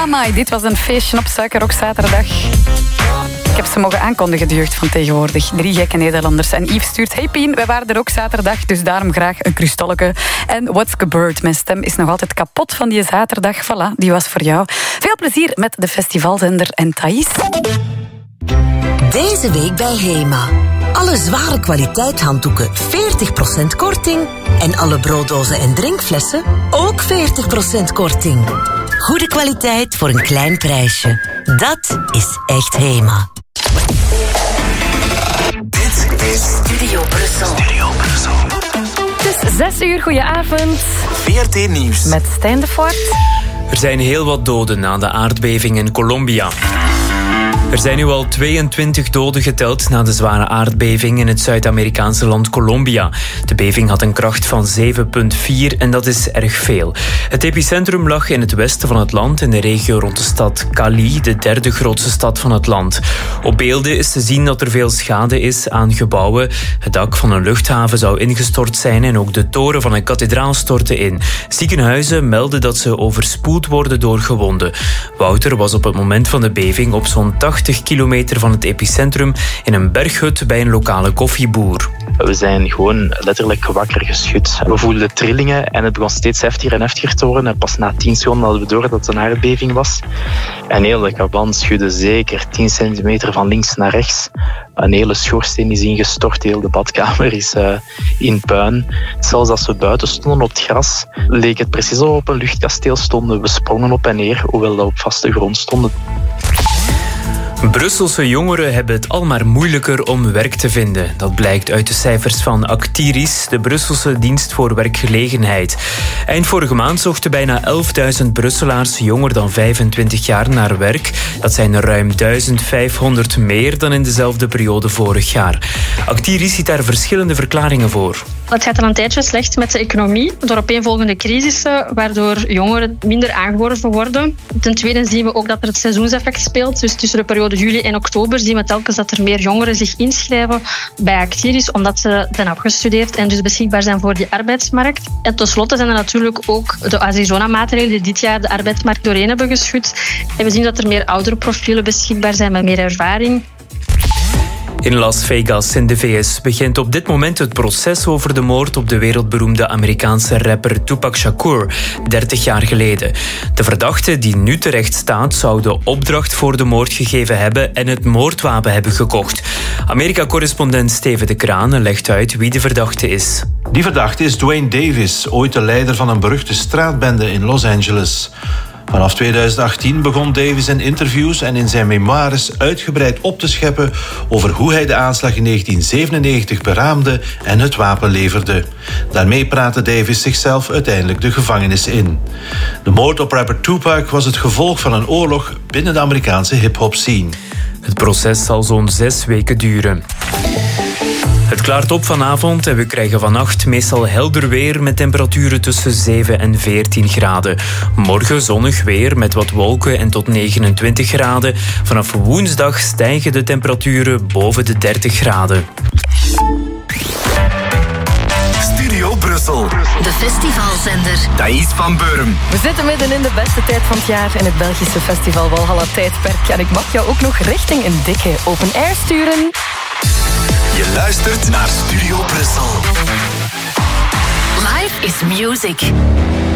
Amai, dit was een feestje op Suikerrock zaterdag. Ik heb ze mogen aankondigen, de jeugd van tegenwoordig. 3 gekke Nederlanders. En Yves stuurt: hey Pien, wij waren er ook zaterdag, dus daarom graag een krustalleke. En What's Gebeurd? Mijn stem is nog altijd kapot van die zaterdag. Voilà, die was voor jou. Veel plezier met de festivalzender en Thais. Deze week bij HEMA. Alle zware kwaliteit handdoeken 40% korting. En alle brooddozen en drinkflessen ook 40% korting. Goede kwaliteit voor een klein prijsje. Dat is echt HEMA. Dit is Studio Brussel. Studio Brussel. Het is 6 uur, goedenavond. VRT Nieuws. Met Stijn de Voort. Er zijn heel wat doden na de aardbeving in Colombia. Er zijn nu al 22 doden geteld na de zware aardbeving in het Zuid-Amerikaanse land Colombia. De beving had een kracht van 7,4 en dat is erg veel. Het epicentrum lag in het westen van het land, in de regio rond de stad Cali, de 3e grootste stad van het land. Op beelden is te zien dat er veel schade is aan gebouwen. Het dak van een luchthaven zou ingestort zijn en ook de toren van een kathedraal stortte in. Ziekenhuizen melden dat ze overspoeld worden door gewonden. Wouter was op het moment van de beving op zo'n 80 kilometer van het epicentrum in een berghut bij een lokale koffieboer. We zijn gewoon letterlijk wakker geschud. We voelden trillingen en het begon steeds heftiger en heftiger te worden. En pas na 10 seconden hadden we door dat het een aardbeving was. En heel de kaban schudde zeker 10 centimeter van links naar rechts. Een hele schoorsteen is ingestort, heel de badkamer is in puin. Zelfs als we buiten stonden op het gras, leek het precies alsof we op een luchtkasteel stonden. We sprongen op en neer, hoewel we op vaste grond stonden. Brusselse jongeren hebben het al maar moeilijker om werk te vinden. Dat blijkt uit de cijfers van Actiris, de Brusselse dienst voor werkgelegenheid. Eind vorige maand zochten bijna 11.000 Brusselaars jonger dan 25 jaar naar werk. Dat zijn er ruim 1500 meer dan in dezelfde periode vorig jaar. Actiris ziet daar verschillende verklaringen voor. Het gaat al een tijdje slecht met de economie, door opeenvolgende crisissen, waardoor jongeren minder aangeworven worden. Ten tweede zien we ook dat er het seizoenseffect speelt. Dus tussen de periode juli en oktober zien we telkens dat er meer jongeren zich inschrijven bij Actiris, omdat ze zijn afgestudeerd en dus beschikbaar zijn voor die arbeidsmarkt. En tenslotte zijn er natuurlijk ook de Arizona-maatregelen die dit jaar de arbeidsmarkt doorheen hebben geschud. En we zien dat er meer oudere profielen beschikbaar zijn met meer ervaring. In Las Vegas in de VS begint op dit moment het proces over de moord op de wereldberoemde Amerikaanse rapper Tupac Shakur, 30 jaar geleden. De verdachte die nu terecht staat zou de opdracht voor de moord gegeven hebben en het moordwapen hebben gekocht. Amerika-correspondent Steven de Krane legt uit wie de verdachte is. Die verdachte is Dwayne Davis, ooit de leider van een beruchte straatbende in Los Angeles. Vanaf 2018 begon Davis in interviews en in zijn memoires uitgebreid op te scheppen over hoe hij de aanslag in 1997 beraamde en het wapen leverde. Daarmee praatte Davis zichzelf uiteindelijk de gevangenis in. De moord op rapper Tupac was het gevolg van een oorlog binnen de Amerikaanse hip-hop scene. Het proces zal zo'n 6 weken duren. Het klaart op vanavond en we krijgen vannacht meestal helder weer met temperaturen tussen 7 en 14 graden. Morgen zonnig weer met wat wolken en tot 29 graden. Vanaf woensdag stijgen de temperaturen boven de 30 graden. Studio Brussel. De festivalzender. Thais van Beuren. We zitten midden in de beste tijd van het jaar in het Belgische festival Walhalla Tijdperk. En ik mag jou ook nog richting een dikke open air sturen. Je luistert naar Studio Brussel. Life is music.